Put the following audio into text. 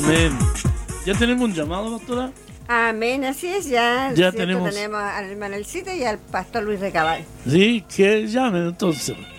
Amén. ¿Ya tenemos un llamado, pastora? Amén, así es, ya tenemos al hermano Elcito y al pastor Luis Recabal. Sí, que llamen entonces.